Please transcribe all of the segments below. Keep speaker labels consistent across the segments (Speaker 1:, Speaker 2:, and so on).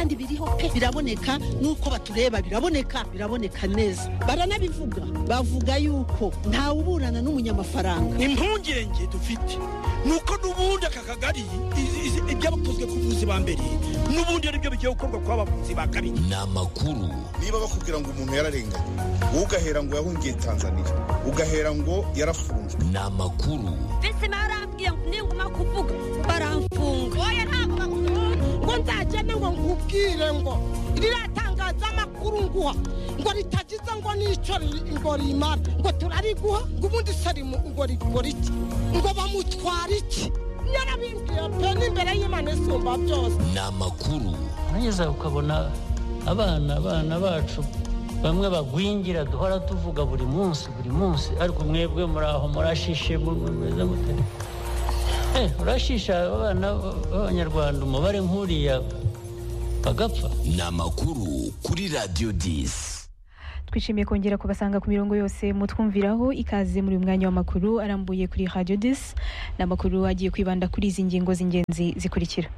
Speaker 1: kandi biriho pe biraboneka nuko batureba biraboneka neza baranabivuga bavuga yuko nta uburana n'umunyamafaranga.
Speaker 2: Impungenge dufite nuko nubundi aka kagari ibyabakozwe ku buvuzi ba mbere nubundi ari byo bigiye gukorwa kwa bavuzi ba kabiri.
Speaker 3: Namakuru
Speaker 4: niba bakubwira ngo umuntu yararenganye ugahera ngo yahungiye Tanzania ugahera ngo yarafunzwe.
Speaker 3: Namakuru
Speaker 5: bese marambwiye ndinguma kuvuga baramfunga oya ntabwo ngo nzajene ngo nkubwire ngo riratangaza amakuru nguha ngo ritagize ngo nico ngo rimara ngo turariguha ngo ubundi sarimu ngo rikora iki ngo bamutwara iki yarabimbwiye pe n'imbere y'Imana isumba byose.
Speaker 3: Namakuru
Speaker 6: nageza ukabona abana bacu bamwe bagwingira duhora tuvuga buri munsi ariko mwebwe muraho murashishe mumeze mute urashisha abana b'Abanyarwanda umubare nk'uriya bagapfa.
Speaker 3: Namakuru kuri Radio 10.
Speaker 7: Twishimiye kongera kubasanga ku mirongo yose mutwumviraho ikaze muri umwanya w'amakuru arambuye kuri Radio 10. Namakuru agiye kwibanda kuri izi ngingo z'ingenzi zikurikira.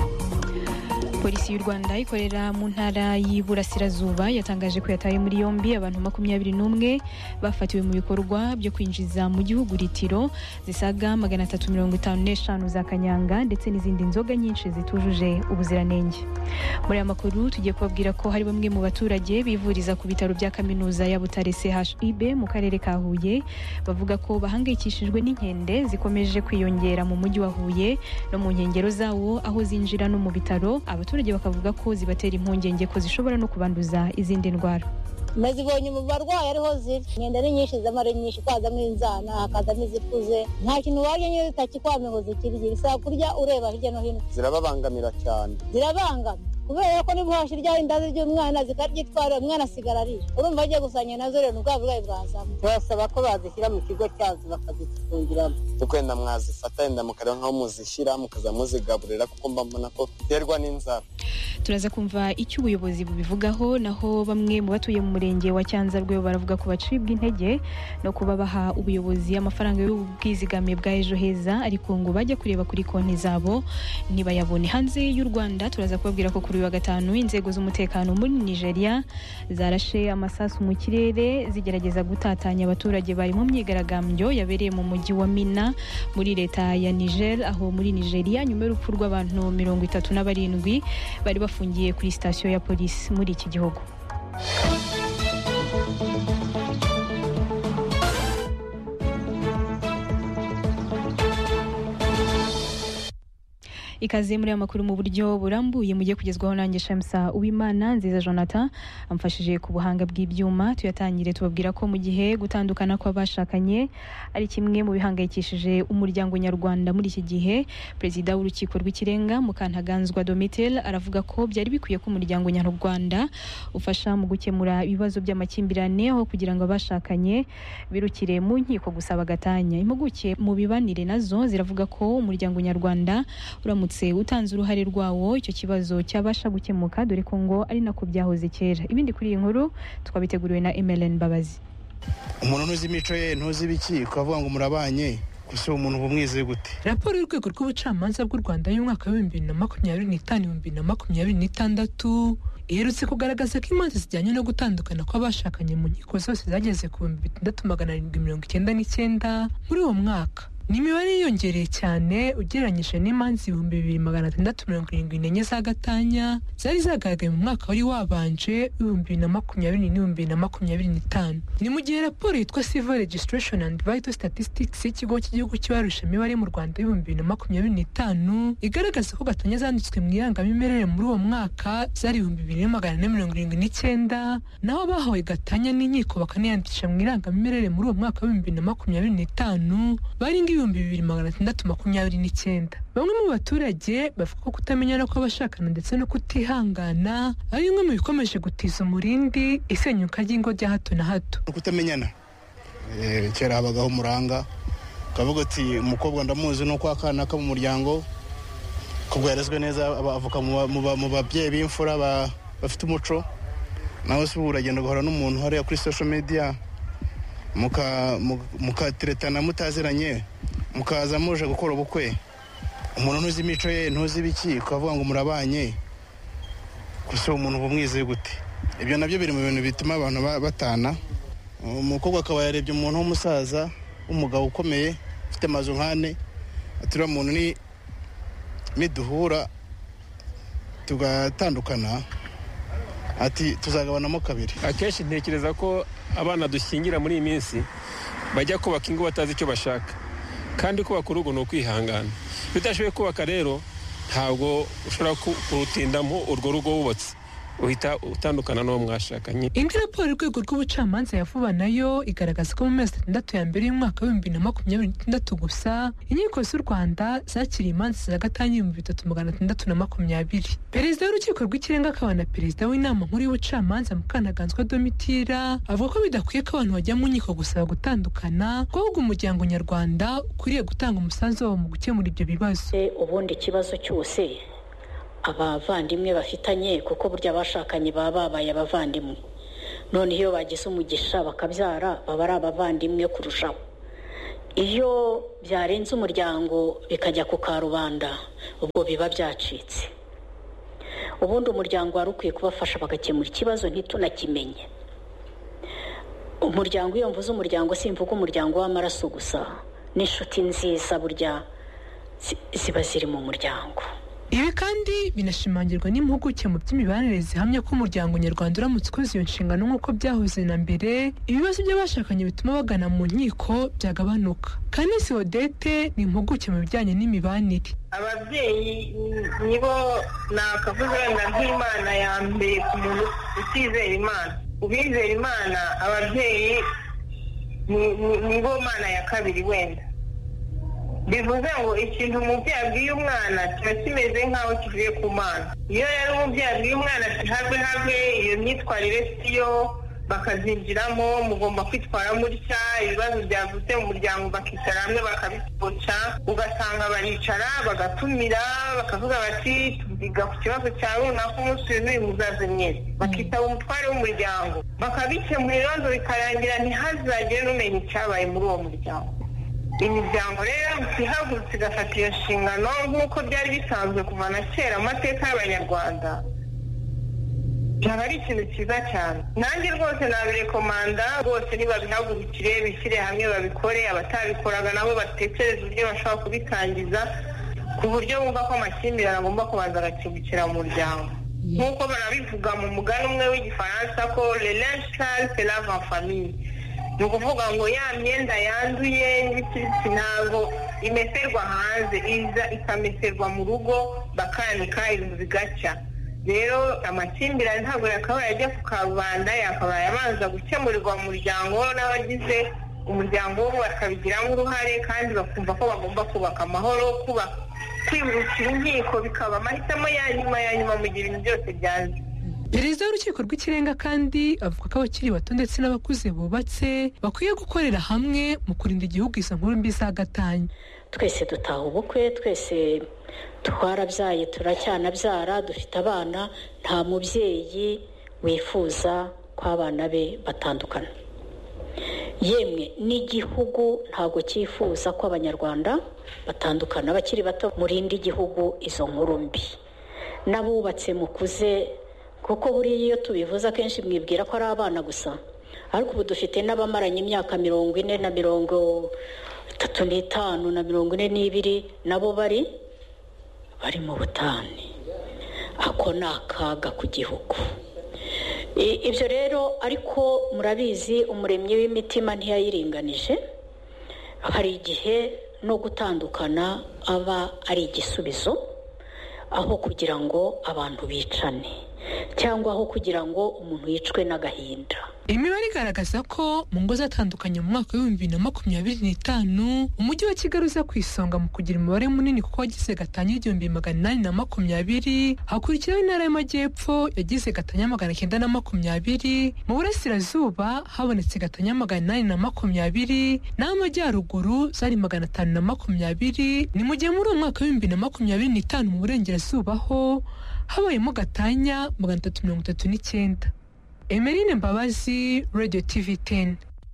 Speaker 7: Polisi y'u Rwanda ikorera mu ntara y'Iburasirazuba yatangaje ko yataye muri yombi abantu 21 bafatiwe mu bikorwa byo kwinjiza mu gihugu litiro zisaga 355 za kanyanga ndetse n'izindi nzoga nyinshi zitujuje ubuziranenge. Muri aya makuru tugiye kubabwira ko hari bamwe mu baturage bivuriza ku bitaro bya kaminuza ya Butare CHUB mu karere ka Huye bavuga ko bahangayikishijwe n'inkende zikomeje kwiyongera mu mujyi wa Huye no mu nkengero zawo aho zinjira no mu bitaro. Abaturage bakavuga ko zibatera impungenge ko zishobora no kubanduza izindi ndwara.
Speaker 8: Nazibonye mu barwayi ariho ziri inkende ni nyinshi z'amare nyinshi kwazamo inzana hakazamo izikuze nta kintu warya nyine zitakikwame ngo zikirye bisaba kurya ureba hirya no hino.
Speaker 9: Zirababangamira cyane
Speaker 8: zirabangamira kubera ko niba hashirya indazi ry'umwana zikaryitwara umwana asigara arira urumva agiye gusanya nazo rero ubwa burwayi bwazamo. Turasaba ko bazishyira mu kigo cyazo bakazifungiramo
Speaker 9: tukwenda mwazifata yenda mukareba nk'aho muzishyira mukaza muzigaburira kuko mbona ko terwa n'inzara.
Speaker 7: Turaza kumva icyo ubuyobozi bubivugaho naho bamwe mu batuye mu murenge wa Cyanzarwe baravuga ko bacibwa intege no kuba baha ubuyobozi amafaranga y'ubwizigame bwa ejo heza ariko ngo bajya kureba kuri konti zabo ntibayabone. Hanze y'u Rwanda turaza kubabwira ko kuri wa gatanu inzego z'umutekano muri Nigeria zarashe amasasu mu kirere zigerageza gutatanya abaturage bari mu myigaragambyo yabereye mu mujyi wa Mina muri leta ya Niger aho muri Nigeria nyuma y'urupfu rw'abantu 37 bari bafungiye kuri sitasiyo ya polisi muri iki gihugu. Ikaze muri amakuru mu buryo burambuye mugiye kugezwaho nanjye Shamsa Uwimana Nziza Jonathan amfashije ku buhanga bw'ibyuma. Tuyatangire tubabwira ko mu gihe gutandukana kw'abashakanye ari kimwe mu bihangayikishije umuryango nyarwanda muri iki gihe, Perezida w'Urukiko rw'Ikirenga Mukantaganzwa Domitille aravuga ko byari bikwiye ko umuryango nyarwanda ufasha mu gukemura ibibazo by'amakimbirane aho kugira ngo abashakanye birukire mu nkiko gusaba gatanya. Impuguke mu bibanire nazo ziravuga ko umuryango nyarwanda utanze uruhare rwawo icyo kibazo cyabasha gukemuka dore ko ngo ari nako byahoze kera. Ibindi kuri iyi nkuru twabiteguriwe na Emeline Babazi.
Speaker 10: Umuntu ntuzi imico ye ntuzi ibiki ukavuga ngo murabanye gusa umuntu bumwizeye gute?
Speaker 11: Raporo y'urwego rw'ubucamanza bw'u Rwanda y'umwaka wa 2025-2026 iherutse kugaragaza ko imanza zijyanye no gutandukana kw'abashakanye mu nkiko zose zageze ku 6799 muri uwo mwaka. Ni imibare yiyongereye cyane ugereranyije n'imanza 2674 za gatanya zari zagaragaye mu mwaka wari wabanje 2020-2025. Ni mu gihe raporo yitwa Civil Registration and Vital Statistics y'ikigo cy'igihugu cy'ibarurishamibare mu Rwanda 2025 igaragaza ko gatanya zanditswe mu irangamimerere muri uwo mwaka zari 2479 naho bahawe gatanya n'inkiko bakaniyandikisha mu irangamimerere muri uwo mwaka wa 2025 bari 2629. Bamwe mu baturage bavuga ko kutamenya ko abashakana ndetse no kutihangana ari bimwe mu bikomeje gutiza umurindi isenyuka ry'ingo rya hato na hato.
Speaker 10: Kutamenyana kera habagaho umuranga kavuga ati umukobwa ndamuzi no kwa kana ka mu muryango kubwerezwe neza abavuka mu babyeyi b'imfura bafite umuco naho se uragenda guhora n'umuntu hariya kuri social media mukateretana mutaziranye mukaza muje gukora ubukwe. Umuntu ntuzi imico ye ntuzi ibiki ukavuga ngo murabanye gusa umuntu bumwizeye gute. Ibyo nabyo biri mu bintu bituma abantu batana. Umukobwa akaba yarebye umuntu w'umusaza w'umugabo ukomeye ufite amazu nkane, atira umuntu niduhura tugatandukana ati tuzagabanamo kabiri.
Speaker 12: Akenshi ntekereza ko abana dushyingira muri iyi minsi bajya kubaka ingo batazi icyo bashaka, kandi kubaka urugo ni ukwihangana. Iyo udashoboye kubaka rero ntabwo ushobora kurutindamo urwo rugo wubatse, uhita utandukana n'uwo mwashakanye.
Speaker 11: Indi raporo y'urwego rw'ubucamanza ya vuba nayo igaragaza ko mu mezi 6 ya mbere y'umwaka wa 2026 gusa inkiko z'u Rwanda zakiriye imanza za gatanya 3620. Perezida w'urukiko rw'ikirenga akaba na perezida w'inama nkuru y'ubucamanza Mukanaganzwa Domitira avuga ko bidakwiye ko abantu bajya mu nkiko gusaba gutandukana, ko ahubwo umuryango nyarwanda ukwiriye gutanga umusanzu wabo mu gukemura ibyo bibazo.
Speaker 13: Ubundi ikibazo cyose abavandimwe bafitanye, kuko burya bashakanye baba babaye abavandimwe, none iyo bagize umugisha bakabyara baba ari abavandimwe kurushaho. Iyo byarenze umuryango bikajya ku karubanda ubwo biba byacitse. Ubundi umuryango wari ukwiye kubafasha bagakemura ikibazo ntitunakimenye. Umuryango, iyo mvuze umuryango simvuga umuryango w'amaraso gusa, n'inshuti nziza burya ziba ziri mu muryango.
Speaker 11: Ibi kandi binashimangirwa n'impuguke mu by'imibanire zihamya ko umuryango nyarwanda uramutse ukoze iyo nshingano nk'uko byahoze na mbere, ibibazo by'abashakanye bituma bagana mu nkiko byagabanuka. Kanisi Odette ni impuguke mu bijyanye n'imibanire.
Speaker 14: Ababyeyi nibo nakavuze wenda nk'Imana ya mbere ku muntu utizera Imana. Ubizera Imana, ababyeyi nibo Mana ya kabiri wenda. Bivuze ngo ikintu umubyeyi abwiye umwana kiba kimeze nk'aho kivuye ku Mana. Iyo rero umubyeyi abwiye umwana ati habe iyo myitwarire siyo, bakazinjiramo, mugomba kwitwara mutya, ibibazo byavutse mu muryango bakicara hamwe bakabikoca, ugasanga baricara bagatumira bakavuga bati tubiga ku kibazo cya runaka umunsi w'uyu muzaze mwese, bakitaba umutware w'umuryango bakabikemura, ibibazo bikarangira ntihazagire n'umenya icyabaye muri uwo muryango. Imiryango rero ihagurutse igafata iyo nshingano nk'uko byari bisanzwe kuva na kera amateka y'Abanyarwanda, byaba ari ikintu cyiza cyane. Nanjye rwose nabirekomanda, rwose nibabihagurukire bishyire hamwe babikore, abatabikoraga nabo batekereze uburyo bashobora kubitangiza ku buryo bumva ko amakimbirane agomba kubanza agakemukira mu muryango. Nk'uko barabivuga mu mugani umwe w'igifaransa ko le linge sale se lave en famille. Ni ukuvuga ngo ya myenda yanduye n'ibicitsi ntabwo imeserwa hanze, iza ikameserwa mu rugo bakanika ibintu bigacya. Rero amakimbirane ntabwo yakabaye ajya ku karubanda, yakabaye abanza gukemurirwa mu muryango n'abagize umuryango wo bakabigiramo uruhare, kandi bakumva ko bagomba kubaka amahoro, kwibukira inkiko bikaba amahitamo ya nyuma mu gihe ibintu byose byanze.
Speaker 11: Perezida w'urukiko rw'ikirenga kandi avuga ko abakiri bato ndetse n'abakuze bubatse bakwiye gukorera hamwe mu kurinda igihugu izo nkuru mbi za gatanya.
Speaker 13: Twese dutaha ubukwe, twese twarabyaye turacyanabyara, dufite abana, nta mubyeyi wifuza ko abana be batandukana. Yemwe n'igihugu ntabwo cyifuza ko abanyarwanda batandukana. Abakiri bato murinde igihugu izo nkuru mbi. N'abubatse mukuze, kuko buriya iyo tubivuze akenshi mwibwira ko ari abana gusa, ariko ubu dufite n'abamaranye imyaka 40 na 35 na 42 nabo bari mu butane. Ako ni akaga ku gihugu. Ibyo rero ariko murabizi umuremyi w'imitima ntiyayiringanije. Hari igihe no gutandukana aba ari igisubizo, aho kugira ngo abantu bicane cyangwa aho kugira ngo umuntu yicwe n'agahinda.
Speaker 11: Imibare igaragaza ko mu ngo zatandukanye mu mwaka wa 2025 umujyi wa Kigali uza ku isonga mu kugira umubare munini kuko wagize gatanya 1820, hakurikiraho intara y'Amajyepfo yagize gatanya 920, mu burasirazuba habonetse gatanya 820, naho amajyaruguru zari 520. Ni mu gihe muri uwo mwaka wa 2025 mu burengerazuba ho habayemo gatanya 339. Emeline Mbabazi, Radio TV 10.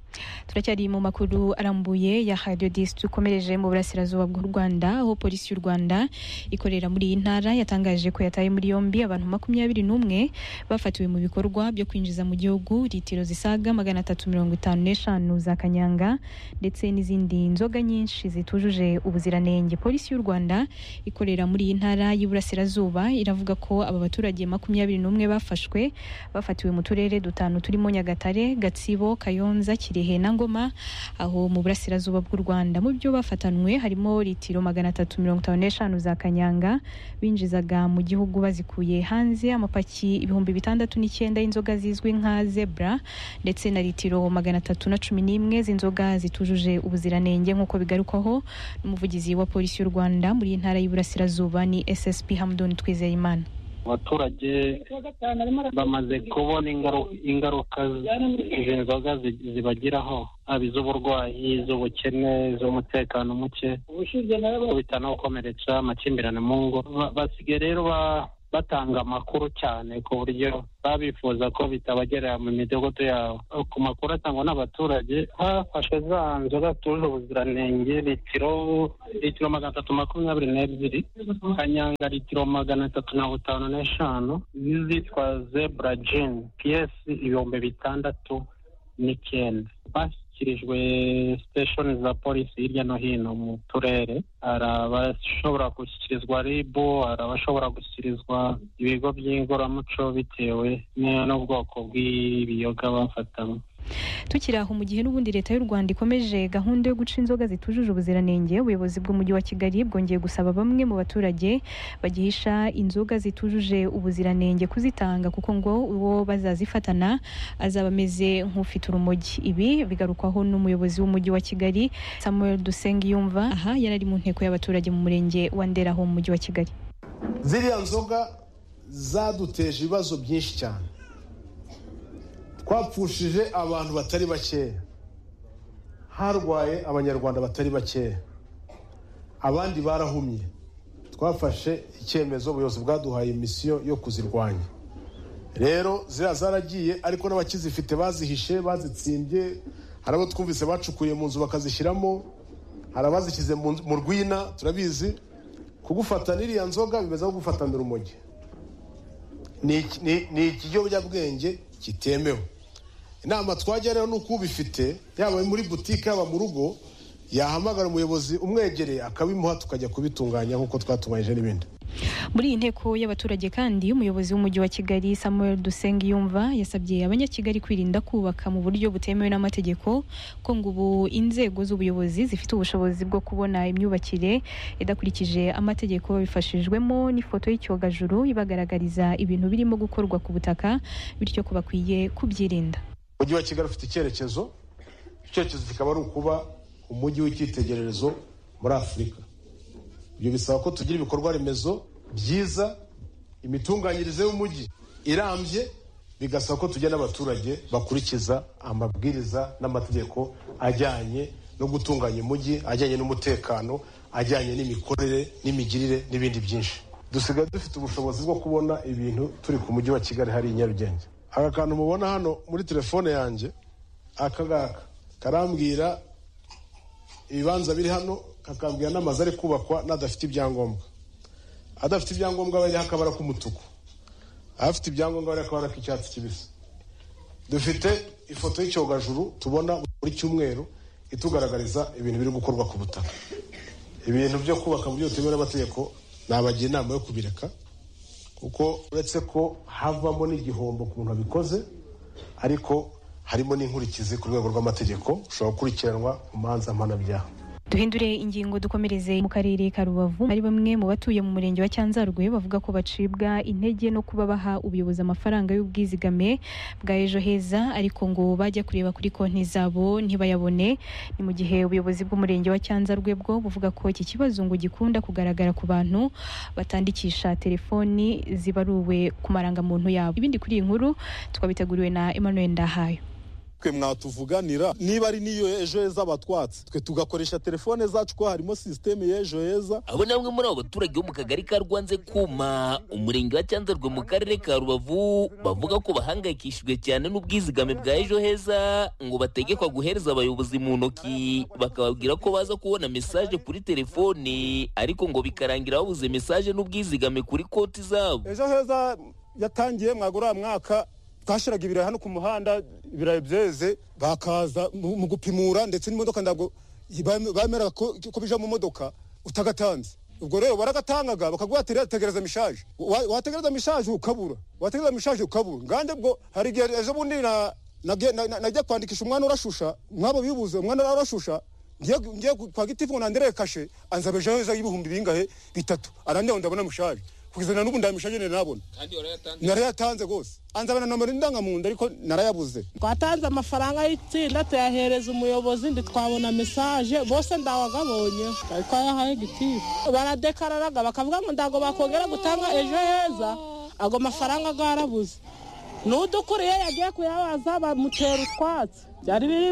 Speaker 7: turacyari mu makuru arambuye ya Radio 10 tukomereje mu burasirazuba bw'u Rwanda aho polisi y'u Rwanda ikorera muri iyi ntara yatangaje ko yataye muri yombi abantu 21 bafatiwe mu bikorwa byo kwinjiza mu gihugu litiro zisaga 355 za kanyanga ndetse n'izindi nzoga nyinshi zitujuje ubuziranenge. Polisi y'u Rwanda ikorera muri iyi ntara y'Iburasirazuba iravuga ko aba baturage 21 bafatiwe mu turere dutanu turimo Nyagatare, Gatsibo, Kayonza, Kirehe na Ngoma aho mu burasirazuba bw'u Rwanda. Mu byo bafatanwe harimo litiro 355 za kanyanga binjizaga mu gihugu bazikuye hanze, amapaki 609 y'inzoga zizwi nka Zebra ndetse na litiro 311 z'inzoga zitujuje ubuziranenge nk'uko bigarukwaho n'umuvugizi wa polisi y'u Rwanda muri intara y'Iburasirazuba ni SSP Hamdon Twizeyimana.
Speaker 15: Abaturage bamaze kubona ingaruka z'inzoga zibagiraho, haba iz'uburwayi, iz'ubukene, iz'umutekano muke, kubita no gukomeretsa, amakimbirane mu ngo. Basigaye rero batanga amakuru cyane ku buryo babifuza ko bitabagerera mu midugudu yabo. Ku makuru atangwa n'abaturage, hafashwe za nzoga zitujuje ubuziranenge litiro 322, kanyanga litiro 355, zitwa Zebra Gin PS 609. Bashyikirijwe station za polisi hirya no hino mu turere. Hari abashobora gushyikirizwa RIB, hari abashobora gushyikirizwa ibigo by'ingororamuco bitewe n'ubwoko bw'ibiyoga bafatamo.
Speaker 7: Tukiri aho mu gihe n'ubundi leta y'u Rwanda ikomeje gahunda yo guca inzoga zitujuje ubuziranenge, ubuyobozi bw'umujyi wa Kigali bwongeye gusaba bamwe mu baturage bagihisha inzoga zitujuje ubuziranenge kuzitanga kuko ngo uwo bazazifatana azaba ameze nk'ufite urumogi. Ibi bigarukwaho n'umuyobozi w'umujyi wa Kigali Samuel Dusengiyumva, aha yari ari mu nteko y'abaturage mu murenge wa Ndera ho mu mujyi wa Kigali.
Speaker 16: Ziriya nzoga zaduteje ibibazo byinshi cyane, twapfushije abantu batari bakeya, harwaye abanyarwanda batari bakeya, abandi barahumye. Twafashe icyemezo, ubuyobozi bwaduhaye misiyo yo kuzirwanya. Rero zaragiye, ariko n'abakizifite bazihishe, bazitsimbye. Hari abo twumvise bacukuye mu nzu bakazishyiramo, hari abazishyize mu rwina. Turabizi kugufata n'iriya nzoga bimeze nko gufatanira urumogi. Ni ikiyobyabwenge kitemewe. Inama twajya rero nuko ubifite, yaba muri butike yaba mu rugo, yahamagara umuyobozi umwegereye akabimuha tukajya kubitunganya nk'uko twatunganyije n'ibindi.
Speaker 7: Muri iyi nteko y'abaturage kandi umuyobozi w'umujyi wa Kigali Samuel Dusengiyumva yasabye abanyakigali kwirinda kubaka mu buryo butemewe n'amategeko, ko ngo ubu inzego z'ubuyobozi zifite ubushobozi bwo kubona imyubakire idakurikije amategeko babifashijwemo n'ifoto y'icyogajuru ibagaragariza ibintu birimo gukorwa ku butaka, bityo ko bakwiye kubyirinda.
Speaker 16: Umujyi wa Kigali ufite icyerekezo kikaba ari ukuba umujyi w'icyitegererezo muri Afurika. Ibyo bisaba ko tugira ibikorwa remezo byiza, imitunganyirize y'umujyi irambye, bigasaba ko tujya n'abaturage bakurikiza amabwiriza n'amategeko ajyanye no gutunganya umujyi, ajyanye n'umutekano, ajyanye n'imikorere n'imigirire n'ibindi byinshi. Dusigaye dufite ubushobozi bwo kubona ibintu turi ku mujyi wa Kigali hari i Nyarugenge. Aka kantu mubona hano muri telefone yanjye, aka ngaka karambwira ibibanza biri hano, kakambwira n'amazu ari kubakwa n'adafite ibyangombwa. Adafite ibyangombwa bari hakabara k'umutuku, afite ibyangombwa bari hakabara k'icyatsi kibisi. Dufite ifoto y'icyogajuru tubona buri cyumweru itugaragariza ibintu biri gukorwa ku butaka. Ibintu byo kubaka mu buryo butemewe n'amategeko nabagira inama yo kubireka, kuko uretse ko havamo n'igihombo ku muntu wabikoze, ariko harimo n'inkurikizi ku rwego rw'amategeko, ushobora gukurikiranwa mu manza mpanabyaha.
Speaker 7: Duhindure ingingo dukomereze mu karere ka Rubavu. Ari bamwe mu batuye mu murenge wa Cyanzarwe bavuga ko bacibwa intege no kuba baha ubuyobozi amafaranga y'ubwizigame bwa Ejo Heza, ariko ngo bajya kureba kuri konti zabo ntibayabone. Ni mu gihe ubuyobozi bw'umurenge wa Cyanzarwe bwo buvuga ko iki kibazo ngo gikunda kugaragara ku bantu batandikisha telefoni zibaruwe ku marangamuntu yabo. Ibindi kuri iyi nkuru twabiteguriwe na Emmanuel Ndahayo.
Speaker 17: twe mwatuvuganira niba ari niyo ejo heza batwatse twe tugakoresha telefone zacu ko harimo systeme y'ejo heza.
Speaker 18: Abo namwe muri abo baturage bo mu kagari ka Rwanze Kuma umurenge wa Cyanzarwe mu karere ka Rubavu bavuga ko bahangayikishijwe cyane n'ubwizigame bwa ejo heza ngo bategekwa guhereza abayobozi mu ntoki bakababwira ko baza kubona message kuri telefone ariko ngo bikarangira babuze message n'ubwizigame kuri konti zabo.
Speaker 19: Ejo heza yatangiye mwagura mwaka twashiraga ibirayi hano ku muhanda ibirayi byeze bakaza mu gupimura ndetse n'imodoka ndago bamera ko bija mu modoka utagatanze. Ubwo rero baragatangaga bakagwatirira tegereza mishaje wategereza mishaje ukabura ngande bwo hari gihe ejo bundi najya kwandikisha umwana urashusha mwabo bibuze umwana urashusha ngiye kwa gitifu na ndere kashe anzabeje heza y'ibihumbi bingahe bitatu arande ndabona mushaje kugizana n'ubu ndamishaje nabona kandi narayatanze gose anzabana nomero ndangamunda ariko narayabuze.
Speaker 5: Twatanze amafaranga y'itsinda tuyahereza umuyobozi ndi twabona message bose ndawagabonye ariko yahaye gitifu baradekararaga bakavuga ngo ndago bakongera gutanga ejo heza ago mafaranga garabuze n'udukuriye yagiye kuyabaza bamutera utwatsi byari biri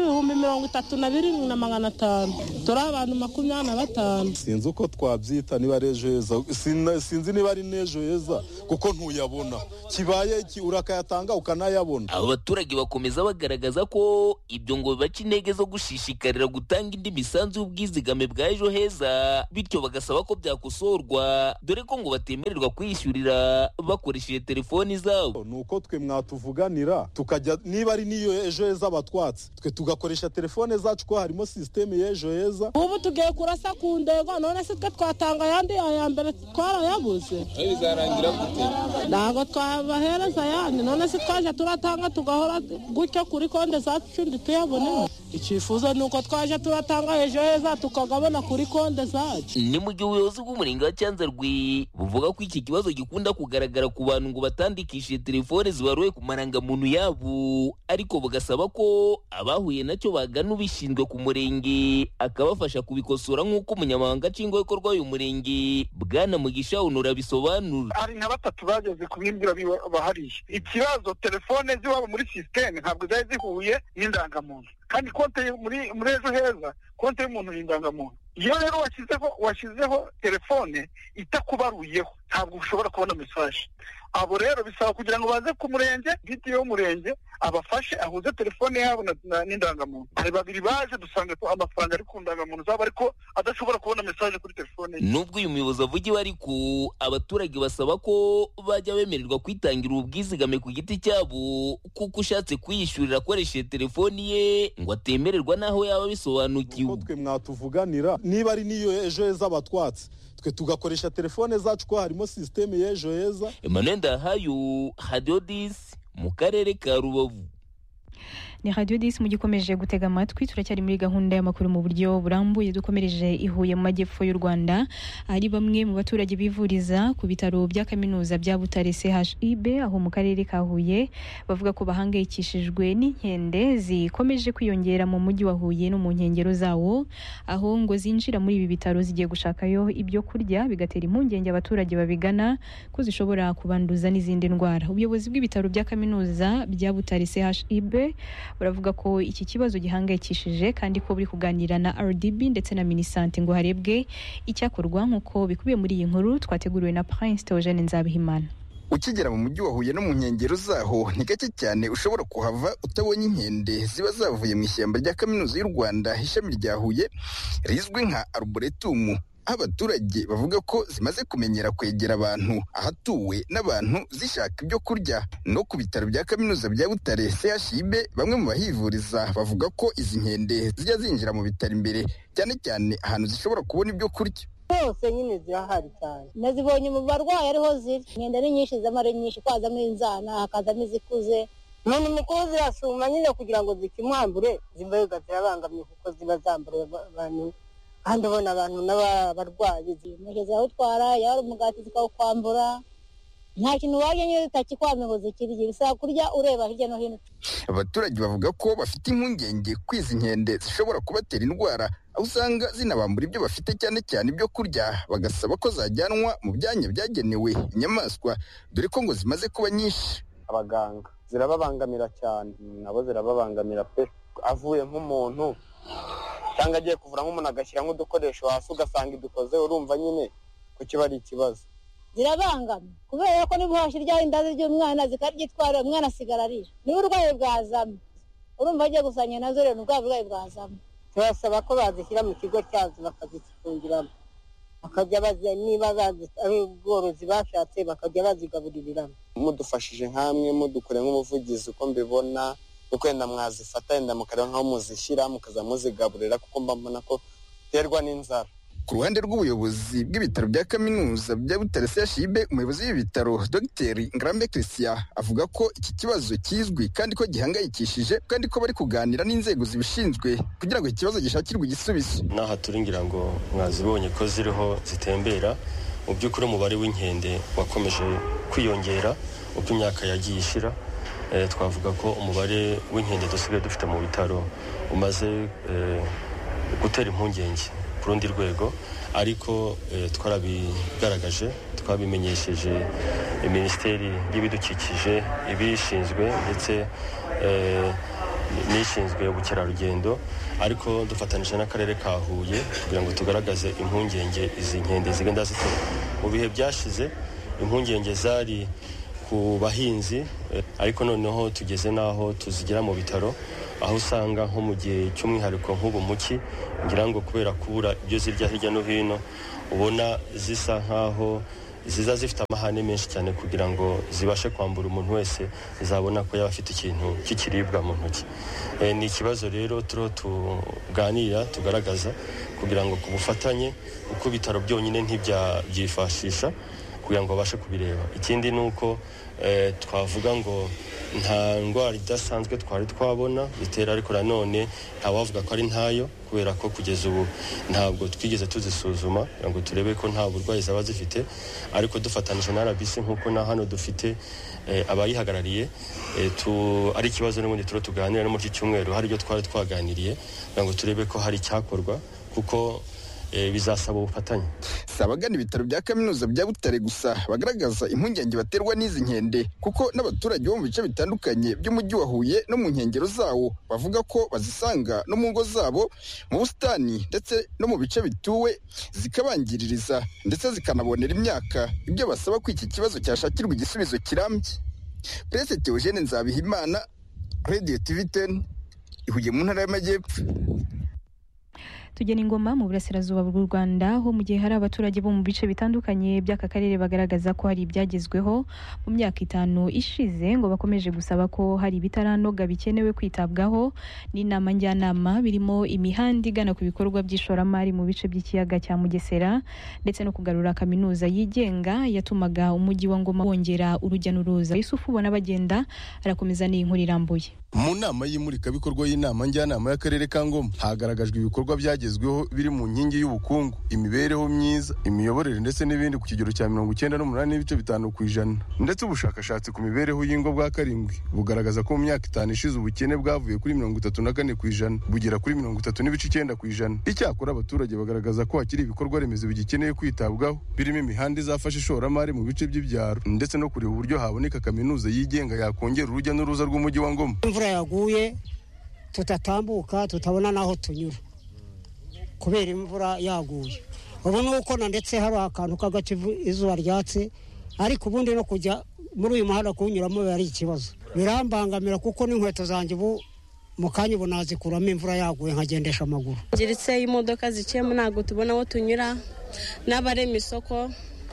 Speaker 5: 32,500 turi abantu 25.
Speaker 17: Sinzi uko twabyita niba ari ejo heza sinzi niba ari n'ejo heza kuko ntuyabona kibaye urakayatanga ukanayabona.
Speaker 18: Abo baturage bakomeza bagaragaza ko ibyo ngo bibaca intege zo gushishikarira gutanga indi misanzu y'ubwizigame bwa ejo heza bityo bagasaba ko byakosorwa dore ko ngo batemererwa kwishyurira bakoresheje telefoni zabo.
Speaker 17: Nuko twe mwatuvuganira tukajya niba ari niyo ejo heza batwatse twe tugakoresha telefone zacu ko harimo systeme y'ejo heza.
Speaker 5: Ubu tugiye kurasa ku ndego none se twe twatanga yandi ya mbere twarayabuze
Speaker 12: bizarangira gute
Speaker 5: ntago twabahereza yandi none se twaje turatanga tugahora gutyo kuri konde zacu ndi tuyabone. Icyifuzo nuko twaje turatanga ejo heza tukagabona kuri konde zacu.
Speaker 18: Ni mu gihe ubuyobozi bw'umurenge wa Cyanzarwe buvuga ko iki kibazo gikunda kugaragara ku bantu ngo batandikishije telefone zibaruwe ku marangamuntu yabo ariko bagasaba ko abahuye nacyo bagana ubishinzwe ku murenge akabafasha kubikosora nk'uko umunyamabanga nshingwabikorwa w'uyu murenge Bwana Mugisha Honora bisobanura.
Speaker 20: Hari nka batatu bageze kubimbwira bahariye ikibazo telefone ziwabo muri systeme ntabwo zari zihuye n'indangamuntu kandi konte muri ejo heza konte y'umuntu y'indangamuntu. Iyo rero washyizeho telefone itakubaruyeho ntabwo ushobora kubona message. Abo rero bisaba kugira ngo baze ku murenge giti yo murenge abafashe ahuze telefone yabo n'indangamuntu. Hari babiri baje dusanga ko amafaranga ari ku ndangamuntu zabo ariko adashobora kubona message kuri telefone.
Speaker 18: Nubwo uyu muyobozi avugiwe ariko abaturage basaba ko bajya bemererwa kwitangira ubwizigame ku giti cyabo kuko ushatse kwiyishyurira akoresheje telefoni ye ngo atemererwa naho yaba bisobanukiwe.
Speaker 17: Twe mwatuvuganira niba ari niyo ejo heza batwatse twe tugakoresha telefone zacu ko harimo systeme y'ejo heza.
Speaker 18: Emmanuel Ndahayo, Radio 10 mu karere ka Rubavu.
Speaker 7: Ni Radio 10 mugikomeje gutega amatwi turacyari muri gahunda y'amakuru mu buryo burambuye dukomereje ihuye mu majyepfo y'u Rwanda ari bamwe mu baturage bivuriza ku bitaro bya kaminuza bya Butare CHUB aho mu karere ka Huye bavuga ko bahangayikishijwe n'inkende zikomeje kwiyongera mu mujyi wa Huye no mu nkengero zawo aho ngo zinjira muri ibi bitaro zigiye gushakayo ibyo kurya bigatera impungenge abaturage babigana ko zishobora kubanduza n'izindi ndwara. Ubuyobozi bw'ibitaro bya kaminuza bya Butare CHUB baravuga ko iki kibazo gihangayikishije kandi ko buri kuganira na RDB ndetse na Minisante ngo harebwe icyakorwa nk'uko bikubiye muri iyi nkuru twateguriwe na Prince Theogene Nzabihimana.
Speaker 21: Ukigera mu mujyi wa Huye no mu nkengero zaho ni gake cyane ushobora kuhava utabonye inkende ziba zavuye mu ishyamba rya kaminuza y'u Rwanda ishami rya Huye rizwi nka Arboretum. Abaturage bavuga ko zimaze kumenyera kwegera abantu ahatuwe n'abantu zishaka ibyo kurya. No ku bitaro bya kaminuza bya Butare CHUB bamwe mu bahivuriza bavuga ko izi nkende zijya zinjira mu bitaro imbere cyane cyane ahantu zishobora kubona ibyo kurya.
Speaker 8: Hose nyine zirahari cyane nazibonye mu barwayi ariho ziri. Inkende ni nyinshi z'amare nyinshi kwazamo inzana hakazamo izikuze none umukuru zirasuma nyine kugira ngo zikimwambure zimbega zirabangamye kuko ziba zambure abantu kandi ubona abantu n'abarwayi zimugeze aho utwara yari umugati zikawukwambura nta kintu wajya nyine zitakikwamira zikirya bisaba kurya ureba hirya no hino.
Speaker 21: Abaturage bavuga ko bafite impungenge ko izi nkende zishobora kubatera indwara aho usanga zinabambura ibyo bafite cyane cyane ibyo kurya bagasaba ko zajyanwa mu byanya byagenewe inyamaswa dore ko ngo zimaze kuba nyinshi.
Speaker 9: abaganga zirababangamira cyane, nabo zirababangamira pe. Avuye nk'umuntu cyangwa agiye kuvura nk'umuntu agashyira nk'udukoresho hasi ugasanga idukoze, urumva nyine ko kiba ari ikibazo.
Speaker 8: Zirabangama kubera ko niba hashirya indazi ry'umwana zikaryitwara umwana asigara arira, niba urwaye bwazamo urumva agiye gusanya nazo rero urwaye bwazamo. Turasaba ko bazishyira mu kigo cyazo bakazifungiramo, bakajya bazi niba ari ubworozi bashatse bakajya bazigaburiramo.
Speaker 9: Mudufashije nk'amwe mudukore nk'umuvugizi uko mbibona, uko yenda mwazifata yenda mukareba nk'aho muzishyira mukaza muzigaburira, kuko mbona ko terwa n'inzara.
Speaker 21: Ku ruhande rw'ubuyobozi bw'ibitaro bya kaminuza bya Butare CHUB, umuyobozi w'ibitaro Dr Ngarambe Christian avuga ko iki kibazo kizwi kandi ko gihangayikishije, kandi ko bari kuganira n'inzego zibishinzwe kugira ngo iki kibazo gishakirwe igisubizo.
Speaker 1: Naha turingira ngo mwazibonye ko ziriho zitembera, mu by'ukuri umubare w'inkende wakomeje kwiyongera uko imyaka yagiye ishira. Twavuga ko umubare w'inkende dusigaye dufite mu bitaro umaze gutera impungenge ku rundi rwego, ariko twarabigaragaje, twabimenyesheje Minisiteri y'Ibidukikije ibishinzwe ndetse n'ishinzwe ubukerarugendo, ariko dufatanije n'akarere ka Huye kugira ngo tugaragaze impungenge izi nkende zigenda zitera. Mu bihe byashize impungenge zari ku bahinzi, ariko noneho tugeze n'aho tuzigira mu bitaro, aho usanga nko mu gihe cy'umwihariko nk'ubu muki, ngira ngo kubera kubura ibyo zirya hirya no hino, ubona zisa nk'aho ziza zifite amahane menshi cyane kugira ngo zibashe kwambura umuntu wese zabona ko yaba afite ikintu cy'ikiribwa mu ntoki. Ni ikibazo rero turiho tuganira tugaragaza kugira ngo ku bufatanye, uko ibitaro byonyine ntibyabyifashisha kugira ngo babashe kubireba. Ikindi ni uko twavuga ngo nta ndwara idasanzwe twari twabona bitera, ariko nanone ntawavuga ko ari ntayo, kubera ko kugeza ubu ntabwo twigeze tuzisuzuma kugira ngo turebe ko nta burwayi zaba zifite, ariko dufatanije na RBC nk'uko na hano dufite abayihagarariye, ari ikibazo n'ubundi turiho tuganira no muri iki cyumweru hari ibyo twari twaganiriye kugira ngo turebe ko hari icyakorwa, kuko bizasaba ubufatanye.
Speaker 21: Si abagana ibitaro bya kaminuza bya Butare gusa bagaragaza impungenge baterwa n'izi nkende, kuko n'abaturage bo mu bice bitandukanye by'umujyi wa Huye no mu nkengero zawo bavuga ko bazisanga no mu ngo zabo, mu busitani ndetse no mu bice bituwe, zikabangiririza ndetse zikanabonera imyaka, ibyo basaba ko iki kibazo cyashakirwa igisubizo kirambye. Prince Theogene Nzabihimana, Radio TV10, Huye mu ntara y'Amajyepfo.
Speaker 7: Tugena ingoma mu burasirazuba bw'u Rwanda, aho mu gihe hari abaturage bo mu bice bitandukanye by'aka karere bagaragaza ko hari ibyagezweho mu myaka 5 ishize, ngo bakomeje gusaba ko hari ibitaranoga bikenewe kwitabwaho n'inama njyanama, birimo imihanda igana ku bikorwa by'ishoramari mu bice by'ikiyaga cya Mugesera, ndetse no kugarura kaminuza yigenga yatumaga umujyi wa Ngoma wongera urujya n'uruza. Yusufu ubona bagenda arakomeza n'inkuru irambuye.
Speaker 22: Mu nama y'imurikabikorwa y'inama njyanama y'akarere ka Ngoma hagaragajwe ibikorwa byagezweho biri mu nkingi y'ubukungu, imibereho myiza, imiyoborere ndetse n'ibindi ku kigero cya 98.5%. Ndetse ubushakashatsi ku mibereho y'ingo bwa karindwi bugaragaza ko mu myaka 5 ishize ubukene bwavuye kuri 34% bugera kuri 39.9%. Icyakora abaturage bagaragaza ko hakiri ibikorwa remezo bigikeneye kwitabwaho, birimo imihanda izafasha ishoramari mu bice by'ibyaro, ndetse no kureba uburyo haboneka kaminuza yigenga yakongera urujya n'uruza rw'umujyi wa Ngoma.
Speaker 23: Imvura yaguye tutatambuka, tutabona naho tunyura kubera imvura yaguye. Ubu nuko ndetse hari akantu k'agacivu izuba ryatse, ariko ubundi no kujya muri uyu muhanda kunyuramo bari ikibazo. Birambangamira kuko n'inkweto zanjye ubu mu kanya ubu nazikuramo imvura yaguye nkagendesha amaguru.
Speaker 24: Ngiritse imodoka ziciyemo ntabwo tubona aho tunyura, n'abarema isoko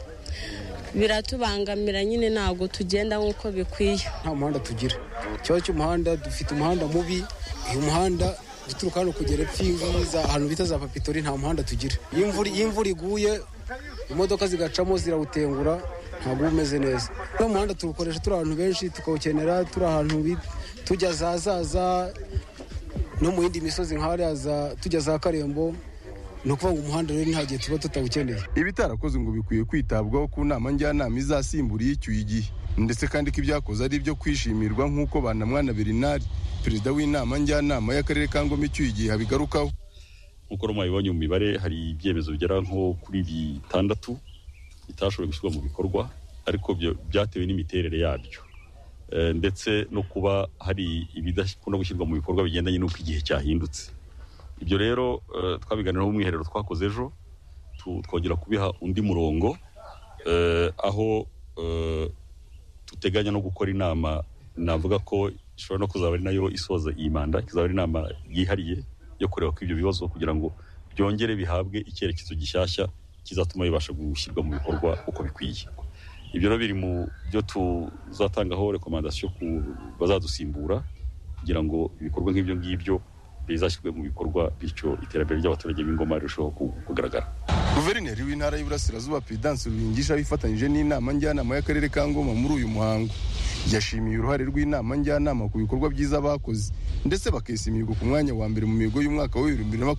Speaker 24: biratubangamira, nyine ntabwo tugenda nk'uko bikwiye.
Speaker 25: Nta muhanda tugira, ikibazo cy'umuhanda, dufite umuhanda mubi. Uyu muhanda duturuka hano kugera Pfiza ahantu bita za Papitori nta muhanda tugira. Iyo imvura iguye imodoka zigacamo zirawutengura, ntabwo umeze neza. Uyu muhanda tuwukoresha turi ahantu benshi, tukawukenera turi ahantu tujya zaza no mu yindi misozi nk'ahariya tujya za Karembo. Ni ukuvuga ngo umuhanda rero nta gihe tuba tutawukeneye.
Speaker 22: Ibitarakoze ngo bikwiye kwitabwaho ku nama njyanama izasimbura icyuye igihe, ndetse kandi ko ibyakoze ari ibyo kwishimirwa, nk'uko Banamwana Bernard, perezida w'inama njyanama y'akarere ka Ngoma icyuye igihe abigarukaho.
Speaker 26: Nk'uko mwabibonye mu mibare, hari ibyemezo bigera nko kuri 6 bitashoboye gushyirwa mu bikorwa, ariko byatewe n'imiterere yabyo. ndetse no kuba hari ibidakunda gushyirwa mu bikorwa bigendanye n'uko igihe cyahindutse. Ibyo rero twabiganiraho umwiherero twakoze ejo, twongera kubiha undi murongo aho tuteganya no gukora inama, navuga ko ishobora no kuzaba ari nayo isoza iyi manda, kizaba ari inama yihariye yo kureba ko ibyo bibazo kugira ngo byongere bihabwe icyerekezo gishyashya kizatuma bibasha gushyirwa mu bikorwa uko bikwiye. Ibyo rero biri mu byo tuzatangaho rekomandasiyo ku bazadusimbura kugira ngo ibikorwa nk'ibyo ngibyo bizashyirwe mu bikorwa, bityo iterambere ry'abaturage b'Ingoma rirushaho kugaragara.
Speaker 22: Guverineri w'intara y'Iburasirazuba Prudence Rubingisha bifatanyije n'inama njyanama y'akarere ka Ngoma muri uyu muhango yashimiye uruhare rw'inama njyanama ku bikorwa byiza bakoze ndetse bakesa imihigo ku mwanya wa mbere mu mihigo y'umwaka wa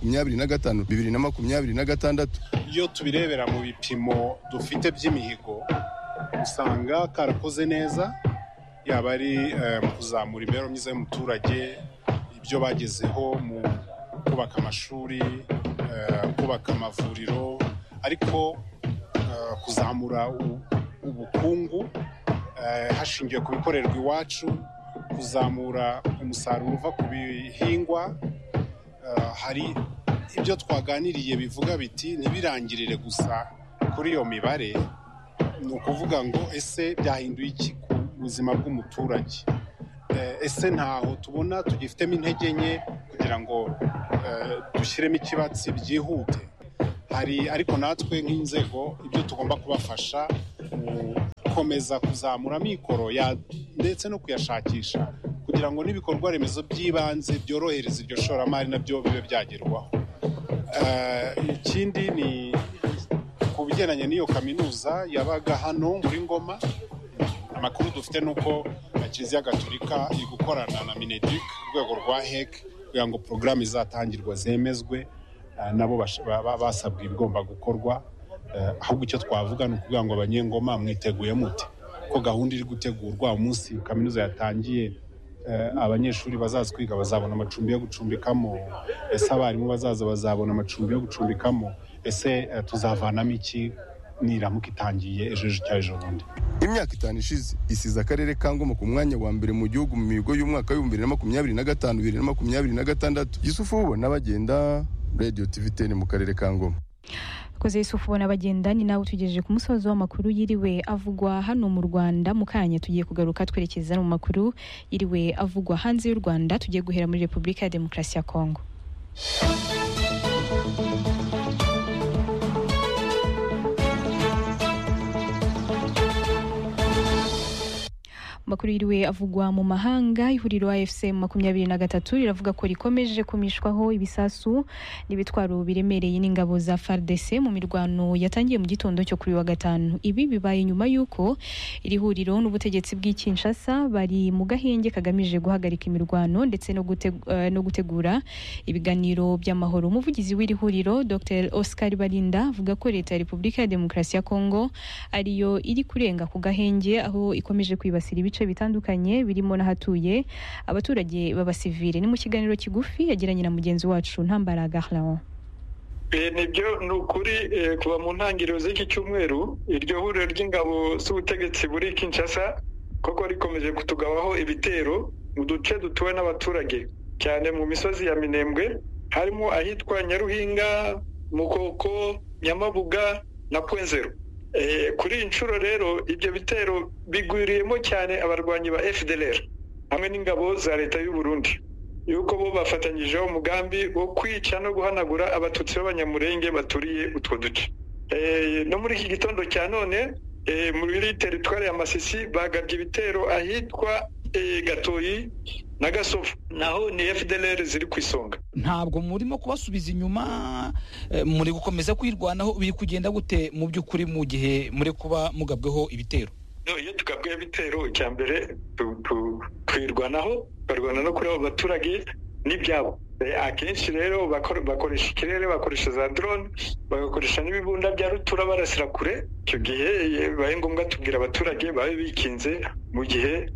Speaker 22: 2025-2026.
Speaker 2: Iyo tubirebera mu bipimo dufite by'imihigo usanga karakoze neza, yaba ari mu kuzamura imibereho myiza y'umuturage, ibyo bagezeho mu kubaka amashuri, kubaka amavuriro, ariko kuzamura ubukungu hashingiwe ku bikorerwa iwacu, kuzamura umusaruro uva ku bihingwa. Hari ibyo twaganiriye bivuga biti ntibirangirire gusa kuri iyo mibare, ni ukuvuga ngo ese byahinduye iki ku buzima bw'umuturage, ese ntaho tubona tugifitemo intege nke kugira ngo dushyiremo ikibatsi byihute. Hari ariko natwe nk'inzego ibyo tugomba kubafasha gukomeza kuzamura amikoro ndetse no kuyashakisha kugira ngo n'ibikorwa remezo by'ibanze byorohereza iryo shoramari nabyo bibe byagerwaho. Ikindi ni ku bigendanye n'iyo kaminuza yabaga hano muri Ngoma, amakuru dufite nuko Kiliziya Gatolika iri gukorana na Mineduc urwego rwa HEC kugira ngo porogaramu izatangirwa zemezwe, nabo basabwa ibigomba gukorwa. Ahubwo icyo twavuga ni ukuvuga ngo abanyengoma mwiteguye mute ko gahunda iri gutegurwa umunsi kaminuza yatangiye, abanyeshuri bazaza kwiga bazabona amacumbi yo gucumbikamo, ese abarimu bazaza bazabona amacumbi yo gucumbikamo, ese tuzavanamo iki niramuka itangiye ejo cyangwa bundi.
Speaker 22: Imyaka 5 ishize isize akarere ka Ngoma ku mwanya wa mbere mu gihugu mu mihigo y'umwaka wa 2025-2026. Yusufu ubona bagenda, Radio TV10 mu karere ka Ngoma.
Speaker 7: Koze Yusufu ubona bagenda ni nawe tugejeje ku musozo w'amakuru yiriwe avugwa hano mu Rwanda. Mu kanya tugiye kugaruka twerekeza mu makuru yiriwe avugwa hanze y'u Rwanda, tugiye guhera muri Repubulika ya Demokarasi ya Kongo. Makuru yiriwe avugwa mu mahanga. Ihuriro AFC 23 riravuga ko rikomeje kumishwaho ibisasu n'ibitwaro biremereye n'ingabo za FARDC mu mirwano yatangiye mu gitondo cyo kuri wa gatanu. Ibi bibaye nyuma yuko iri huriro n'ubutegetsi bw'Kinshasa bari mu gahenge kagamije guhagarika imirwano ndetse no gutegura ibiganiro by'amahoro. Umuvugizi w'iri huriro Dr Oscar Barinda avuga ko leta ya Repubulika ya Demokarasi ya Kongo ariyo iri kurenga ku gahenge, aho ikomeje kwibasira ibice bitandukanye birimo n'ahatuye abaturage b'abasivile. Ni mu kiganiro kigufi yagiranye na mugenzi wacu Ntambara Garland.
Speaker 3: Nibyo ni ukuri kuva mu ntangiriro z'iki cyumweru iryo huriro ry'ingabo z'ubutegetsi buri Kinshasa koko rikomeje kutugabaho ibitero mu duce dutuwe n'abaturage, cyane mu misozi ya Minembwe, harimo ahitwa Nyaruhinga, Mukoko, Nyamabuga na Pwenzero. Kuri inshuro rero ibyo bitero bigwiriyemo cyane abarwanyi ba FDLR hamwe n'ingabo za leta y'u Burundi, yuko bo bafatanyije umugambi wo kwica no guhanagura abatutsi b'abanyamurenge baturiye utwo duce. No muri iki gitondo cya none muri teritwari ya Masisi bagabye ibitero ahitwa Gatoyi na Gasovu, naho ni FDLR ziri ku isonga.
Speaker 4: Ntabwo murimo kubasubiza inyuma, muri gukomeza kwirwanaho, biri kugenda gute mu by'ukuri mu gihe muri kuba mugabweho ibitero?
Speaker 3: Iyo tugabweho ibitero cya mbere twirwanaho, barwana no kuri abo baturage n'ibyabo. Akenshi rero bakoresha ikirere, bakoresha za drone, bagakoresha n'ibibunda bya rutura barasira kure. Icyo gihe bibaye ngombwa tubwira abaturage babe bikinze mu gihe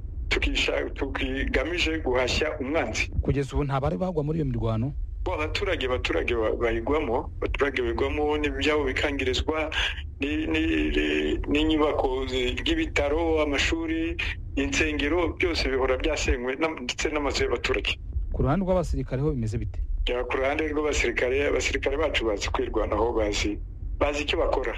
Speaker 3: tukigamije guhashya umwanzi.
Speaker 4: Kugeza ubu nta bari bagwa muri iyo mirwano?
Speaker 3: Abaturage bayigwamo, n'ibyabo bikangirizwa, n'inyubako y'ibitaro, amashuri, insengero byose bihora byasenywe ndetse n'amazu y'abaturage.
Speaker 4: Ku ruhande rw'abasirikare ho bimeze bite?
Speaker 3: Ku ruhande rw'abasirikare bacu bazi kwirwanaho, bazi icyo bakora.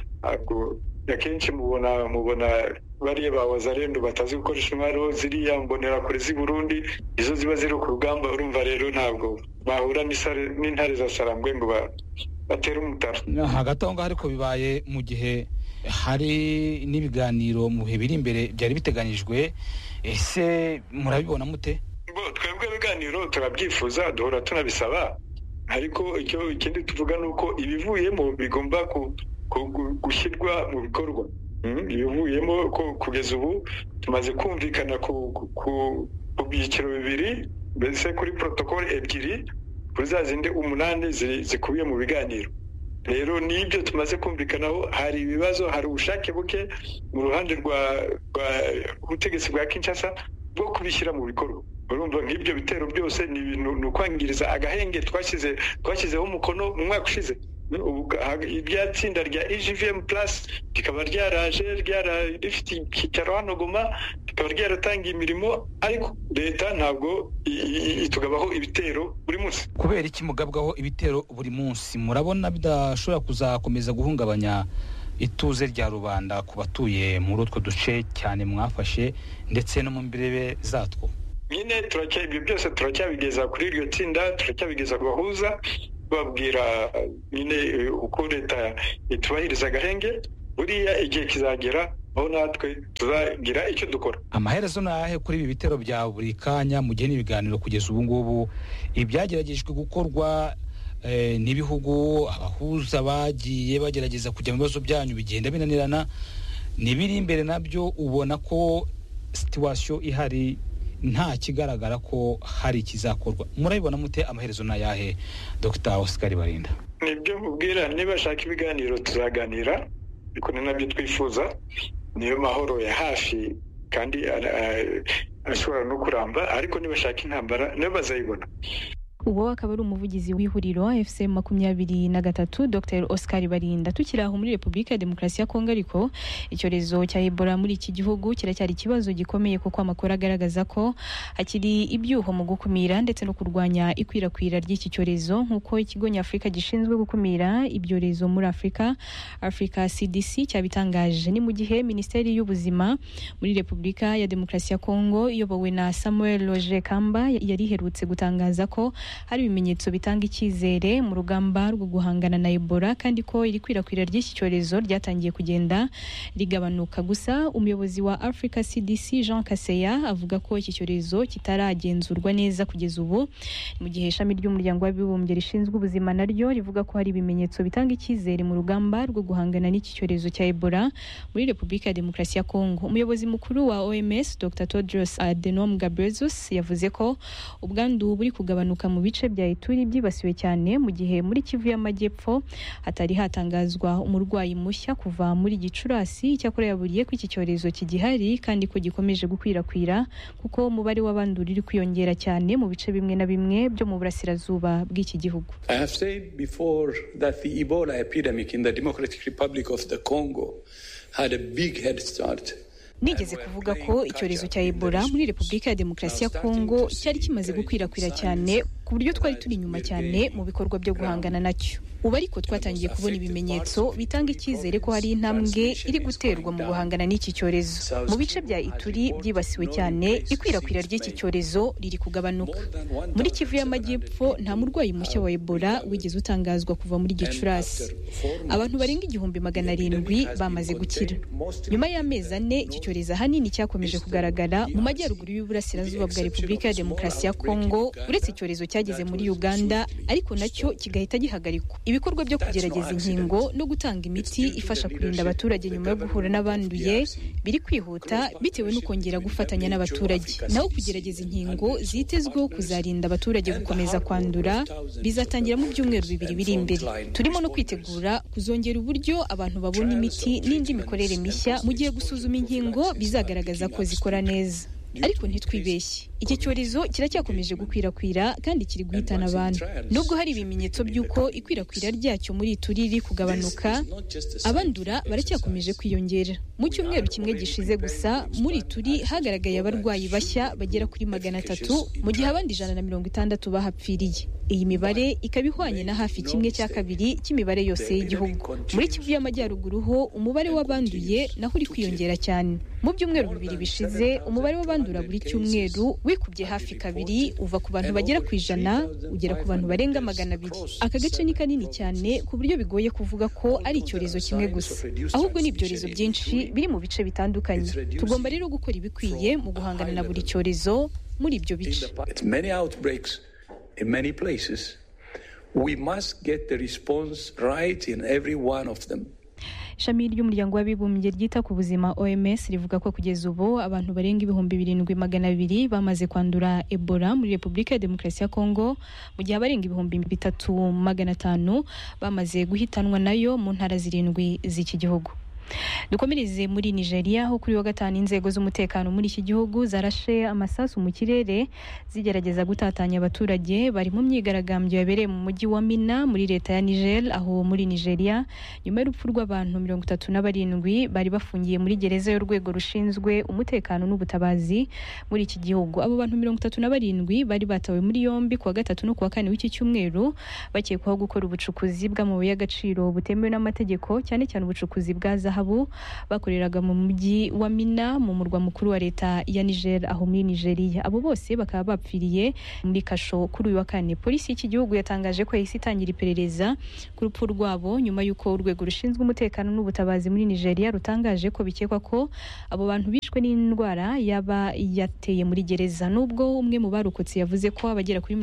Speaker 3: Akenshi mubona bariya ba wazarendo batazi gukoresha intwaro, ziriya mbonerakure z'i Burundi izo ziba ziri ku rugamba. Urumva rero ntabwo bahura n'intare za Sarambwe ngo batere umutara.
Speaker 4: Hagati aho ngaho ariko bibaye mu gihe hari n'ibiganiro mu bihe biri imbere byari biteganyijwe, ese murabibona mute?
Speaker 3: Twebwe ibiganiro turabyifuza, duhora tunabisaba, ariko ikindi tuvuga ni uko ibivuyemo bigomba gushyirwa mu bikorwa. Ibivuyemo kugeza ubu tumaze kumvikana ku byiciro bibiri, mbese kuri protocole ebyiri kuri za zindi 8 zikubiye mu biganiro. Rero nibyo tumaze kumvikanaho. Hari ibibazo, hari ubushake buke mu ruhande rw'ubutegetsi bwa Kinshasa bwo kubishyira mu bikorwa. Urumva nk'ibyo bitero byose ni ibintu ni ukwangiriza agahenge twashyizeho umukono mu mwaka ushize. Irya tsinda rya EGVM Plus rikaba ryaraje rifite icyicaro hano Goma, rikaba ryaratangiye imirimo, ariko leta ntabwo itugabaho ibitero buri munsi.
Speaker 4: Kubera iki mugabwaho ibitero buri munsi? Murabona bidashobora kuzakomeza guhungabanya ituze rya rubanda ku batuye muri utwo duce cyane mwafashe ndetse no mu mbirebe zatwo?
Speaker 3: Nyine ibyo byose turacyabigeza kuri iryo tsinda, turacyabigeza ku bahuza, babwira nyine uko leta itubahiriza agahenge. Buriya igihe kizagera aho natwe tuzagira icyo dukora.
Speaker 4: Amaherezo nahe kuri ibi bitero bya buri kanya mu gihe n'ibiganiro kugeza ubu ngubu ibyageragejwe gukorwa n'ibihugu, abahuza bagiye bagerageza kujya mu bibazo byanyu bigenda binanirana, n'ibiri imbere nabyo ubona ko situation ihari nta kigaragara ko hari ikizakorwa? Murabibona mute amaherezo nayahe, Dr. Oscar Barinda?
Speaker 3: Nibyo mubwira, niba bashaka ibiganiro tuzaganira, ariko ni nabyo twifuza. Niyo mahoro ya hafi kandi ashobora no kuramba, ariko niba bashaka intambara niyo bazayibona.
Speaker 7: Uwo akaba ari umuvugizi w'ihuriro AFC 23 Dr. Oscar Barinda. Tukiri aho muri Repubulika ya Demokarasi ya Kongo, ariko icyorezo cya Ebola muri iki gihugu kiracyari ikibazo gikomeye, kuko amakuru agaragaza ko hakiri ibyuho mu gukumira ndetse no kurwanya ikwirakwira ry'iki cyorezo, nk'uko ikigo nyafurika gishinzwe gukumira ibyorezo muri Africa CDC cyabitangaje. Ni mu gihe Minisiteri y'Ubuzima muri Repubulika ya Demokarasi ya Kongo iyobowe na Samuel Roger Kamba yari iherutse gutangaza ko hari ibimenyetso bitanga icyizere mu rugamba rwo guhangana na Ebola, kandi ko iri kwirakwira ry'iki cyorezo ryatangiye kugenda rigabanuka. Gusa umuyobozi wa Africa CDC Jean Kaseya avuga ko iki cyorezo kitaragenzurwa neza kugeza ubu, mu gihe ishami ry'umuryango w'abibumbye rishinzwe ubuzima naryo rivuga ko hari ibimenyetso bitanga icyizere mu rugamba rwo guhangana n'iki cyorezo cya Ebola muri Repubulika ya Demokarasi ya Kongo. Umuyobozi mukuru wa OMS Dr. Tedros Adhanom Ghebreyesus yavuze ko ubwandu buri kugabanuka mu bice bya Ituri byibasiwe cyane, mu gihe muri Kivu y'Amajyepfo hatari hatangazwa umurwayi mushya kuva muri Gicurasi. Cyakora yaburiye ko iki cyorezo kigihari kandi ko gikomeje gukwirakwira, kuko umubare w'abandura uri kwiyongera cyane mu bice bimwe na bimwe byo mu burasirazuba bw'iki gihugu.
Speaker 6: I have said before that the Ebola epidemic in the Democratic Republic of the Congo had a big head start.
Speaker 7: Nigeze kuvuga ko icyorezo cya Ebola muri Repubulika ya Demokarasi ya Kongo cyari kimaze gukwirakwira cyane, ku buryo twari turi inyuma cyane mu bikorwa byo guhangana nacyo. Ubu ariko twatangiye kubona ibimenyetso bitanga icyizere ko hari intambwe iri guterwa mu guhangana n'iki cyorezo. Mu bice bya Ituri byibasiwe cyane, ikwirakwira ry'iki cyorezo riri kugabanuka. Muri Kivu y'Amajyepfo nta murwayi mushya wa Ebola wigeze utangazwa kuva muri Gicurasi. Abantu barenga 700 bamaze gukira. Nyuma y'amezi 4 iki cyorezo ahanini cyakomeje kugaragara mu majyaruguru y'uburasirazuba bwa Repubulika ya Demokarasi ya Kongo, uretse icyorezo cyageze muri Uganda ariko nacyo kigahita gihagarikwa. Ibikorwa byo kugerageza inkingo no gutanga imiti ifasha kurinda abaturage nyuma yo guhura n'abanduye biri kwihuta bitewe no kongera gufatanya n'abaturage. Naho kugerageza inkingo zitezweho kuzarinda abaturage gukomeza kwandura bizatangira mu byumweru 2 biri imbere. Turimo no kwitegura kuzongera uburyo abantu babona imiti n'indi mikorere mishya mu gihe gusuzuma inkingo bizagaragaza ko zikora neza. Ariko ntitwibeshye, iki cyorezo kiracyakomeje gukwirakwira kandi kiri guhitana abantu. Nubwo hari ibimenyetso by'uko ikwirakwira ryacyo muri Ituri riri kugabanuka, abandura baracyakomeje kwiyongera. Mu cyumweru kimwe gishize gusa muri Ituri hagaragaye abarwayi bashya bagera kuri 300 mu gihe abandi 160 bahapfiriye. Iyi mibare ikaba ihwanye na hafi kimwe cya kabiri cy'imibare yose y'igihugu. Muri Kivu y'Amajyaruguru ho umubare w'abanduye naho uri kwiyongera cyane. Mu byumweru bibiri bishize umubare w'abandura buri cyumweru wikubye hafi kabiri, uva ku bantu bagera ku 100 ugera ku bantu barenga 200. Aka gace ni kanini cyane ku buryo bigoye kuvuga ko ari icyorezo kimwe gusa, ahubwo ni ibyorezo byinshi biri mu bice bitandukanye. Tugomba rero gukora ibikwiye mu guhangana na buri cyorezo muri ibyo bice.
Speaker 6: In many places, we must get the response right in every one of them.
Speaker 7: Ishami ry'umuryango w'abibumbye ryita ku buzima OMS rivuga ko kugeza ubu abantu barenga 7,200 bamaze kwandura Ebola muri Repubulika ya Demokarasi ya Kongo, mu gihe abarenga 3,500 bamaze guhitanwa nayo mu ntara 7 z'iki gihugu. Dukomereze muri Nigeria aho kuri wa gatanu inzego z'umutekano muri iki gihugu zarashe amasasu mu kirere zigerageza gutatanya abaturage bari mu myigaragambyo yabereye mu mujyi wa Mina muri leta ya Niger aho muri Nigeria nyuma y'urupfu rw'abantu 37 bari bafungiye muri gereza y'urwego rushinzwe umutekano n'ubutabazi muri iki gihugu. Abo bantu 37 bari batawe muri yombi kuwa gatatu no kuwa kane w'iki cyumweru bakekwaho gukora ubucukuzi bw'amabuye y'agaciro butemewe n'amategeko, cyane cyane ubucukuzi bwa zahabu bakoreraga mu mujyi wa Mina mu murwa mukuru wa leta ya Niger aho muri Nigeria. Abo bose bakaba bapfiriye muri kasho kuri uyu wa kane. Polisi y'iki gihugu yatangaje ko yahise itangira iperereza ku rupfu rwabo nyuma y'uko urwego rushinzwe umutekano n'ubutabazi muri Nigeria rutangaje ko bikekwa ko abo bantu bishwe n'indwara yaba yateye muri gereza. Nubwo umwe mu barokotse yavuze ko abagera kuri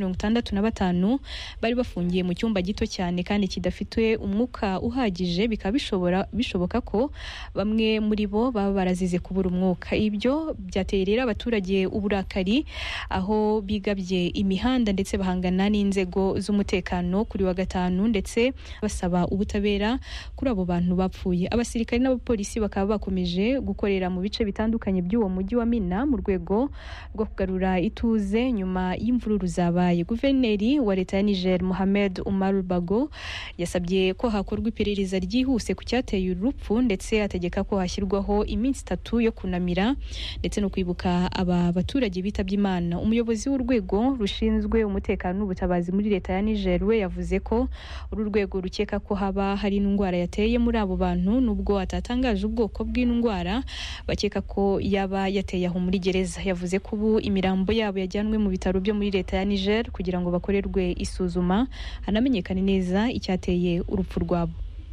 Speaker 7: 65 bari bafungiye mu cyumba gito cyane kandi kidafite umwuka uhagije, bikaba bishoboka ko bamwe muri bo baba barazize kubura umwuka. Ibyo byateye rero abaturage uburakari aho bigabye imihanda ndetse bahangana n'inzego z'umutekano kuri wa gatanu ndetse basaba ubutabera kuri abo bantu bapfuye. Abasirikare n'abapolisi bakaba bakomeje gukorera mu bice bitandukanye by'uwo mujyi wa Mina mu rwego rwo kugarura ituze nyuma y'imvururu zabaye. Guverineri wa leta ya Niger Mohamed Umar Bago yasabye ko hakorwa iperereza ryihuse ku cyateye urupfu ndetse ategeka ko hashyirwaho iminsi 3 yo kunamira ndetse no kwibuka aba baturage bitabye Imana. Umuyobozi w'urwego rushinzwe umutekano n'ubutabazi muri leta ya Niger we yavuze ko uru rwego rukeka ko haba hari indwara yateye muri abo bantu, nubwo atatangaje ubwoko bw'indwara bakeka ko yaba yateye aho muri gereza. Yavuze ko ubu imirambo yabo yajyanwe mu bitaro byo muri leta ya Niger kugira ngo bakorerwe isuzuma hanamenyekane neza icyateye urupfu rwabo.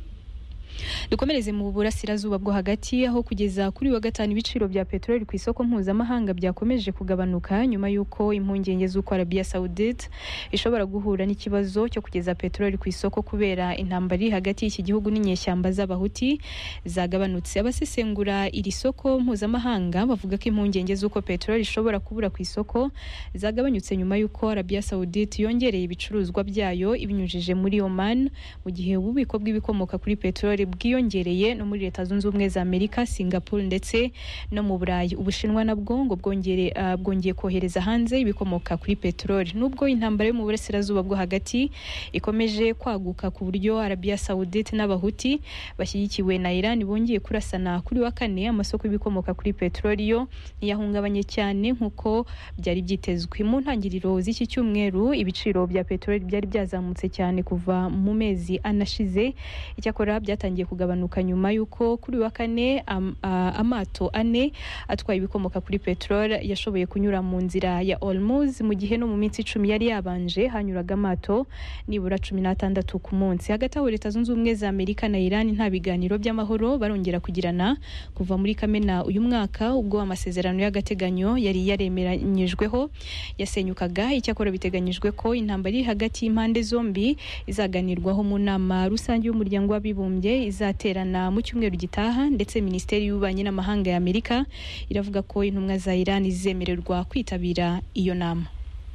Speaker 7: Dukomereze mu burasirazuba bwo hagati aho kugeza kuri wa gatanu ibiciro bya peteroli ku isoko mpuzamahanga byakomeje kugabanuka nyuma y'uko impungenge z'uko Arabia Saudite ishobora guhura n'ikibazo cyo kugeza peteroli ku isoko kubera intambara iri hagati y'iki gihugu n'inyeshyamba z'abahuti zagabanutse. Abasesengura iri soko mpuzamahanga bavuga ko impungenge z'uko peteroli ishobora kubura ku isoko zagabanyutse nyuma y'uko Arabia Saudite yongereye ibicuruzwa byayo ibinyujije muri Oman, mu gihe ububiko bw'ibikomoka kuri peteroli bwiyongereye no muri Leta Zunze Ubumwe za Amerika, Singapore ndetse no mu Burayi. Ubushinwa nabwo ngo bwongeye kohereza hanze ibikomoka kuri peteroli. Nubwo intambara yo mu burasirazuba bwo hagati ikomeje kwaguka ku buryo Arabia Saudite n'abahuti bashyigikiwe na Iran bongeye kurasana kuri wa kane, amasoko y'ibikomoka kuri peteroli yo ntiyahungabanye cyane nk'uko byari byitezwe. Mu ntangiriro z'iki cyumweru ibiciro bya peteroli byari byazamutse cyane kuva mu mezi anashize, icyakora byatangiye kugabanuka nyuma y'uko kuri wa kane amato 4 atwaye ibikomoka kuri peteroli yashoboye kunyura mu nzira ya Hormuz, mu gihe no mu minsi 10 yari yabanje hanyuraga amato nibura 16 ku munsi. Hagati aho Leta Zunze Ubumwe za Amerika na Iran nta biganiro by'amahoro barongera kugirana kuva muri Kamena uyu mwaka, ubwo amasezerano y'agateganyo yari yaremeranyijweho yasenyukaga. Icyakora biteganyijwe ko intambara iri hagati y'impande zombi izaganirwaho mu nama rusange y'umuryango w'abibumbye izaterana mu cyumweru gitaha, ndetse Minisiteri y'Ububanyi n'Amahanga ya Amerika iravuga ko intumwa za Iran zizemererwa kwitabira iyo nama.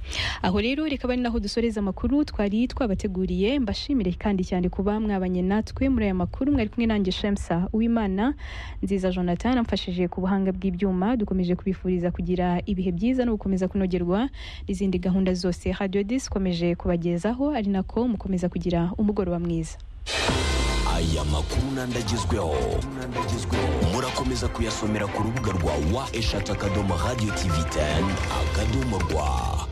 Speaker 7: aho rero reka bari naho dusoreza amakuru twari twabateguriye. Mbashimire kandi cyane kuba mwabanye natwe muri aya makuru. Mwari kumwe nanjye Shemsa Uwimana. Nziza Jonathan amfashije ku buhanga bw'ibyuma. Dukomeje kubifuriza kugira ibihe byiza no gukomeza kunogerwa n'izindi gahunda zose Radio 10 komeje kubagezaho, ari nako mukomeza kugira umugoroba mwiza.
Speaker 10: Aya makuru nandagezweho murakomeza kuyasomera ku rubuga rwa wa eshatu akadomo radio TV 10 akadomo rwa